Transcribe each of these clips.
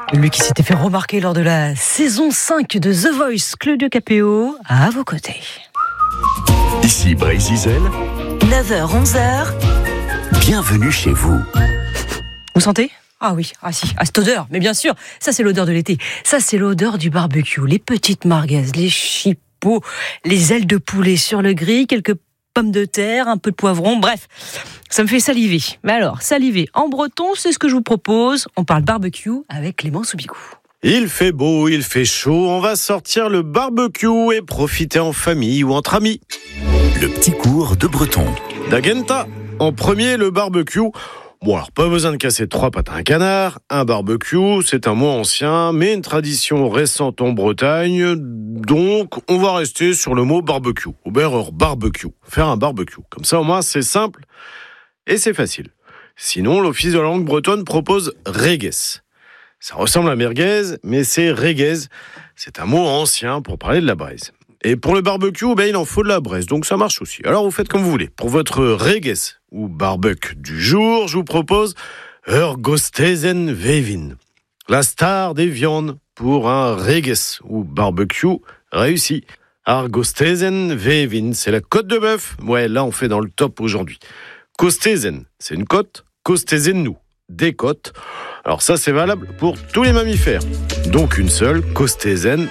Lui qui s'était fait remarquer lors de la saison 5 de The Voice, Claudio Capéo, à vos côtés. Ici Brésil, 9h-11h, bienvenue chez vous. Vous sentez ? Ah oui, cette odeur, mais bien sûr, ça c'est l'odeur de l'été. Ça c'est l'odeur du barbecue, les petites merguez, les chipots, les ailes de poulet sur le grill, quelques pommes de terre, un peu de poivron, bref, ça me fait saliver. Mais alors, saliver en breton, c'est ce que je vous propose. On parle barbecue avec Clément Soubicou. Il fait beau, il fait chaud, on va sortir le barbecue et profiter en famille ou entre amis. Le petit cours de breton. D'Agenta, en premier, le barbecue. Bon, alors pas besoin de casser 3 pattes à un canard. Un barbecue, c'est un mot ancien, mais une tradition récente en Bretagne. Donc, on va rester sur le mot barbecue. Ou bien barbecue. Faire un barbecue. Comme ça, au moins, c'est simple et c'est facile. Sinon, l'Office de la langue bretonne propose regues. Ça ressemble à merguez, mais c'est regues. C'est un mot ancien pour parler de la braise. Et pour le barbecue, il en faut de la braise, donc ça marche aussi. Alors vous faites comme vous voulez. Pour votre regues ou barbecue du jour, je vous propose Gostesen Vevin, la star des viandes pour un regues ou barbecue réussi. Gostesen Vevin, c'est la côte de bœuf. Ouais, là on fait dans le top aujourd'hui. Kostesen, c'est une côte. Kostesen nous, des côtes. Alors ça c'est valable pour tous les mammifères. Donc une seule, Kostesen,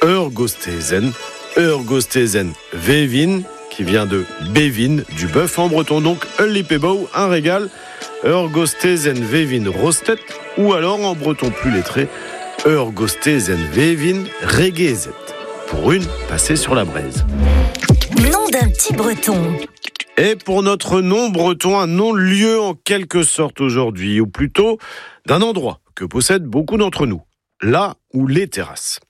Gostesen Vevin, qui vient de Bevin, du bœuf en breton. Donc un régal, Gostesen Vevin rostet, ou alors en breton plus lettré, Gostesen Vevin reguezet. Pour une, passée sur la braise. nom d'un petit breton. Et pour notre nom breton, un non-lieu en quelque sorte aujourd'hui, ou plutôt d'un endroit que possèdent beaucoup d'entre nous, là où les terrasses.